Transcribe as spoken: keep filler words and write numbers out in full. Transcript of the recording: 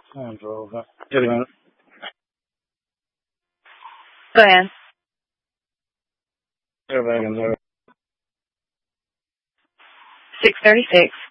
I drove that. Just a minute. Go ahead. Go back and do it. six thirty-six.